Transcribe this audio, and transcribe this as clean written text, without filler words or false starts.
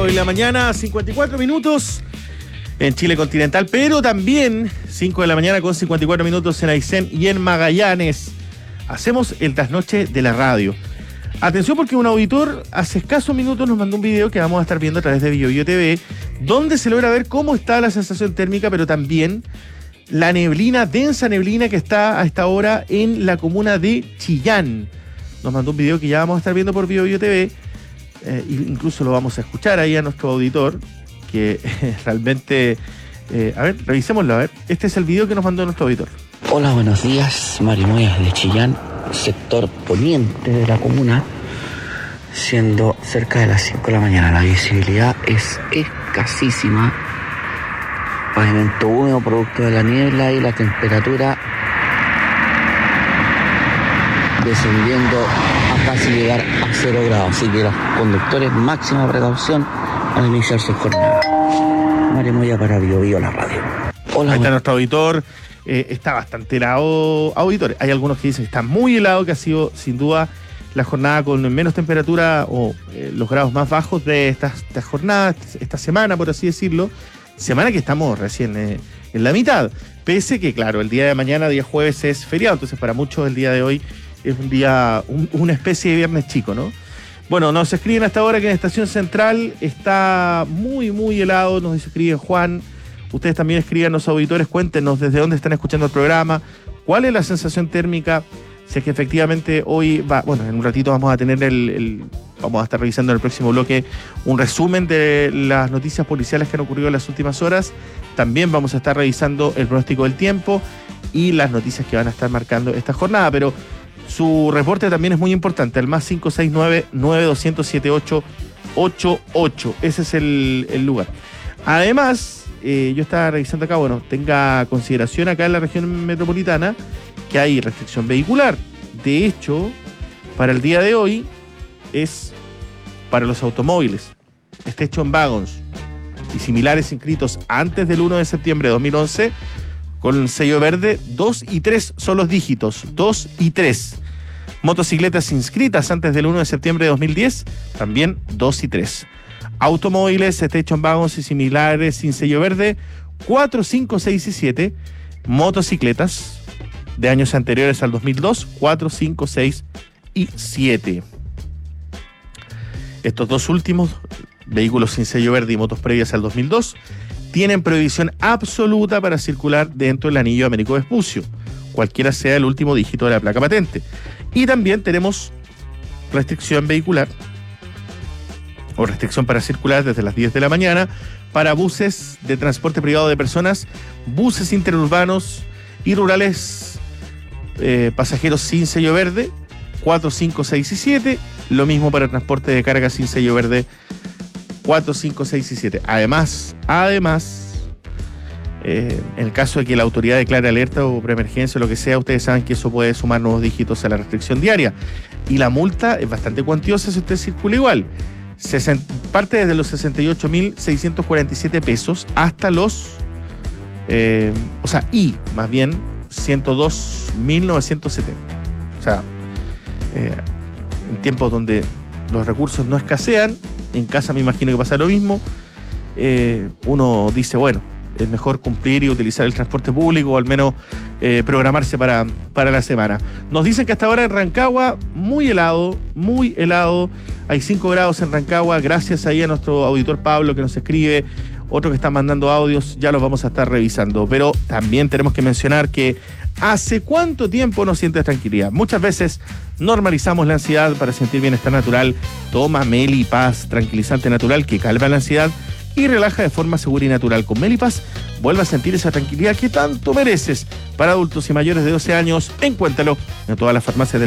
8 de la mañana, 54 minutos en Chile continental, pero también 5 de la mañana con 54 minutos en Aysén y en Magallanes. Hacemos el trasnoche de la radio. Atención, porque un auditor hace escasos minutos nos mandó un video que vamos a estar viendo a través de BioBio TV, donde se logra ver cómo está la sensación térmica, pero también la neblina, densa neblina que está a esta hora en la comuna de Chillán. Nos mandó un video que ya vamos a estar viendo por BioBio TV, incluso lo vamos a escuchar ahí a nuestro auditor, que realmente... a ver, revisémoslo, a ver. Este es el video que nos mandó nuestro auditor. Hola, buenos días, Marimoyas de Chillán, sector poniente de la comuna, siendo cerca de las 5 de la mañana. La visibilidad es escasísima, pavimento húmedo producto de la niebla y la temperatura descendiendo a casi llegar a 0 grados, así que los conductores, máxima precaución al iniciar su jornada. Marimoya para BioBio, la radio. Hola. Ahí está nuestro auditor. Está bastante helado, auditores. Hay algunos que dicen que está muy helado, que ha sido sin duda la jornada con menos temperatura o los grados más bajos de esta jornada, esta semana, por así decirlo. Semana que estamos recién en la mitad. Pese que, claro, el día de mañana, día jueves, es feriado. Entonces, para muchos, el día de hoy es un día, una especie de viernes chico, ¿no? Bueno, nos escriben hasta ahora que en Estación Central está muy, muy helado. Nos escribe Juan. Ustedes también escriban, los auditores, cuéntenos desde dónde están escuchando el programa, cuál es la sensación térmica, si es que efectivamente hoy va, bueno, en un ratito vamos a tener vamos a estar revisando en el próximo bloque un resumen de las noticias policiales que han ocurrido en las últimas horas. También vamos a estar revisando el pronóstico del tiempo y las noticias que van a estar marcando esta jornada, pero su reporte también es muy importante, al más 569-9200-7888. Ese es el lugar. Además, yo estaba revisando acá, bueno, tenga consideración acá en la región metropolitana que hay restricción vehicular. De hecho, para el día de hoy es para los automóviles, station wagons y similares inscritos antes del 1 de septiembre de 2011, con el sello verde, 2 y 3 son los dígitos, 2 y 3. Motocicletas inscritas antes del 1 de septiembre de 2010, también 2 y 3. Automóviles, station wagons y similares sin sello verde, 4, 5, 6 y 7. Motocicletas de años anteriores al 2002, 4, 5, 6 y 7. Estos dos últimos, vehículos sin sello verde y motos previas al 2002, tienen prohibición absoluta para circular dentro del anillo Américo Vespucio, cualquiera sea el último dígito de la placa patente. Y también tenemos restricción vehicular o restricción para circular desde las 10 de la mañana para buses de transporte privado de personas, buses interurbanos y rurales, pasajeros sin sello verde, 4, 5, 6 y 7. Lo mismo para transporte de carga sin sello verde, 4, 5, 6 y 7. Además, en el caso de que la autoridad declare alerta o preemergencia o lo que sea, ustedes saben que eso puede sumar nuevos dígitos a la restricción diaria. Y la multa es bastante cuantiosa si usted circula igual. Parte desde los 68.647 pesos hasta los, más bien 102.970. O sea, en tiempos donde los recursos no escasean, en casa me imagino que pasa lo mismo, uno dice, bueno, es mejor cumplir y utilizar el transporte público o al menos programarse para la semana. Nos dicen que hasta ahora en Rancagua, muy helado, hay 5 grados en Rancagua, gracias ahí a nuestro auditor Pablo que nos escribe, otro que está mandando audios, ya los vamos a estar revisando, pero también tenemos que mencionar que ¿hace cuánto tiempo no sientes tranquilidad? Muchas veces normalizamos la ansiedad para sentir bienestar natural. Toma Melipaz, tranquilizante natural que calma la ansiedad y relaja de forma segura y natural. Con Melipaz, vuelve a sentir esa tranquilidad que tanto mereces. Para adultos y mayores de 12 años, encuéntralo en todas las farmacias del